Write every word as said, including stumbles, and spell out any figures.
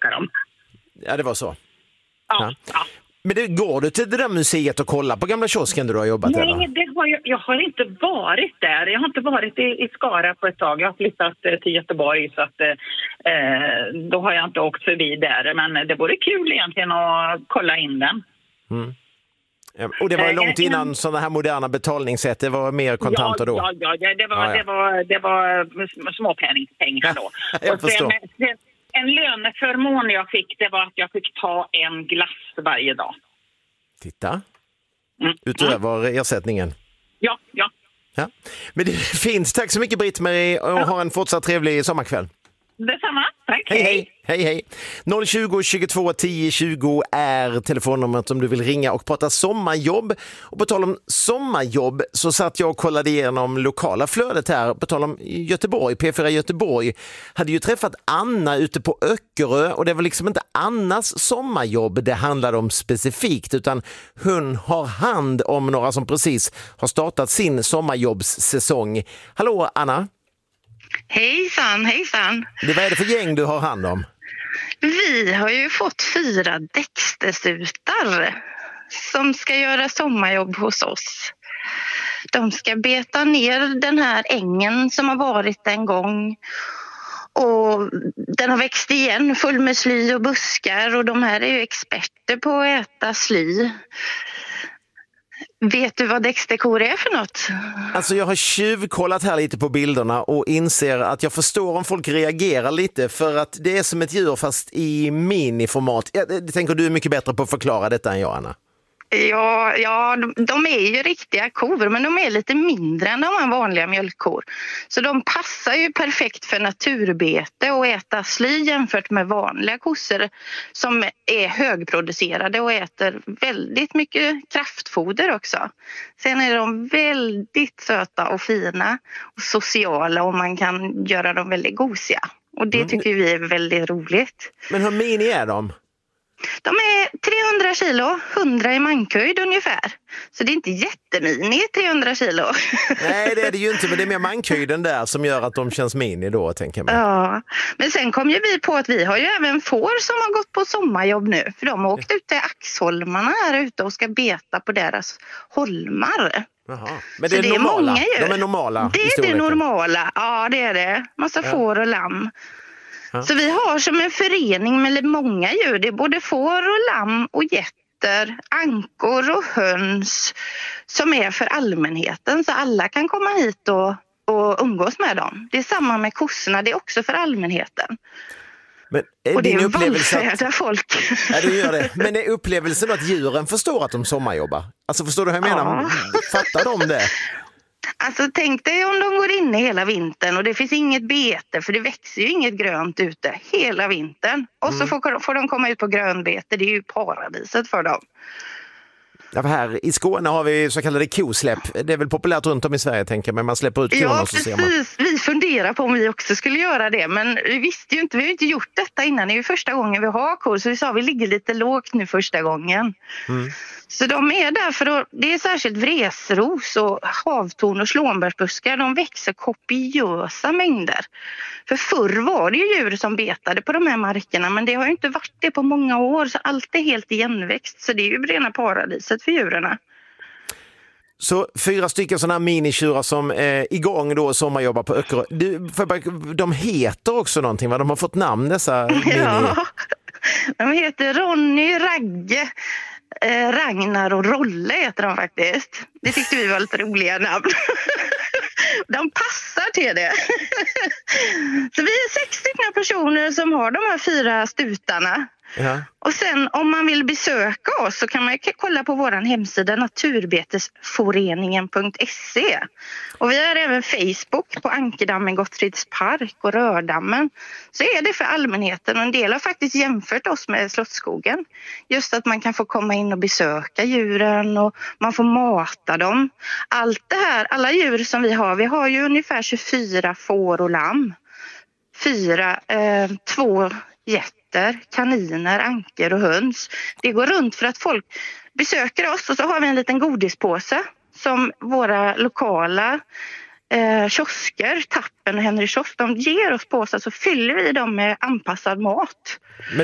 åka dem. Ja, det var så. Ja, Ja. ja. Men det, går du till det där museet och kolla på gamla kiosken där du har jobbat? Nej, eller? det har jag, jag har inte varit där. Jag har inte varit i, i Skara på ett tag. Jag har flyttat eh, till Göteborg så att eh, då har jag inte åkt förbi där. Men det vore kul egentligen att kolla in den. Mm. Ja, och det var långt innan sådana här moderna betalningssätt, det var mer kontanter då? Ja, ja, ja, det, var, Ja, ja. Det, var, det var småpengar då. Jag och förstår. sen, sen, en löneförmån jag fick, det var att jag fick ta en glass varje dag. Titta. Mm. Utöver ersättningen. Ja, ja. Ja. Men det finns. Tack så mycket Britt-Marie och ha en fortsatt trevlig sommarkväll. Detsamma. Tack. Hej, hej. Hej, hej. noll tjugo, tjugotvå, tio tjugo är telefonnumret om du vill ringa och prata sommarjobb. Och på tal om sommarjobb så satt jag och kollade igenom lokala flödet här. På tal om Göteborg, P fyra Göteborg hade ju träffat Anna ute på Öckerö och det var liksom inte Annas sommarjobb det handlade om specifikt utan hon har hand om några som precis har startat sin sommarjobbssäsong. Hallå Anna! Hejsan, hejsan. Det, vad är det för gäng du har hand om? Vi har ju fått fyra däckstesutar som ska göra sommarjobb hos oss. De ska beta ner den här ängen som har varit en gång. Och den har växt igen full med sly och buskar och de här är ju experter på att äta sly. Vet du vad däckskor är för något? Alltså jag har tjuvkollat här lite på bilderna och inser att jag förstår om folk reagerar lite för att det är som ett djur fast i miniformat. Jag, jag tänker du är mycket bättre på att förklara detta än jag, Anna. Ja, ja de, de är ju riktiga kor men de är lite mindre än de här vanliga mjölkkor. Så de passar ju perfekt för naturbete och äta sly jämfört med vanliga kossor som är högproducerade och äter väldigt mycket kraftfoder också. Sen är de väldigt söta och fina och sociala och man kan göra dem väldigt gosiga. Och det tycker vi är väldigt roligt. Men hur mini är de? De är trehundra kilo, hundra i mankhöjd ungefär. Så det är inte jättemini, trehundra kilo. Nej, det är det ju inte, men det är mer mankhöjden där som gör att de känns mini då, tänker jag mig. Ja, men sen kom ju vi på att vi har ju även får som har gått på sommarjobb nu. För de har åkt ut till Axholmarna här ute och ska beta på deras holmar. Jaha. Men det Så är, det är normala. många djur. De är normala. Det i är det storleken. normala, ja det är det. Massa Ja. får och lamm. Ja. Så vi har som en förening med många djur. Det är både får och lamm och getter, ankor och höns som är för allmänheten. Så alla kan komma hit och, och umgås med dem. Det är samma med kossorna, det är också för allmänheten. Men är Och det din är upplevelse vallfärda att... folk. Ja, det gör det. Men är upplevelsen att djuren förstår att de sommarjobbar? Alltså förstår du hur jag menar? Ja. Fattar de det? Alltså tänk dig om de går inne hela vintern och det finns inget bete för det växer ju inget grönt ute hela vintern. Och så får, får de komma ut på grönbete, det är ju paradiset för dem. Ja, för här i Skåne har vi så kallade kosläpp. Det är väl populärt runt om i Sverige tänker jag, men man släpper ut korna Ja, och så ser man. precis. Vi funderar på om vi också skulle göra det. Men vi visste ju inte, vi har ju inte gjort detta innan. Det är ju första gången vi har kor. Så vi sa vi ligger lite lågt nu första gången. Mm. Så de är där för att, det är särskilt vresros och havtorn och slånbärsbuskar. De växer kopiösa mängder. För förr var det ju djur som betade på de här markerna. Men det har ju inte varit det på många år. Så allt är helt igenväxt. Så det är ju rena paradiset för djuren. Så fyra stycken sådana här minitjurar som är igång då och sommarjobbar på Öckerö. Du, för bara, de heter också någonting, va? De har fått namn dessa mini... Ja, de heter Ronny, Ragge, eh, Ragnar och Rolle heter de faktiskt. Det tyckte vi var lite roliga namn. De passar till det. Så vi är sex stycken personer som har de här fyra stutarna. Ja. Och sen om man vill besöka oss så kan man kolla på vår hemsida naturbetesforeningen punkt se. Och vi har även Facebook på Ankerdammen, Gottfrids park och Rördammen. Så är det för allmänheten och en del har faktiskt jämfört oss med Slottsskogen. Just att man kan få komma in och besöka djuren och man får mata dem. Allt det här, alla djur som vi har, vi har ju ungefär tjugofyra får och lamm. Fyra, eh, två getter, kaniner, ankor och höns. Det går runt för att folk besöker oss och så har vi en liten godispåse som våra lokala eh, kiosker, Tappen och Henry Kiosk, de ger oss påsar så fyller vi dem med anpassad mat. Men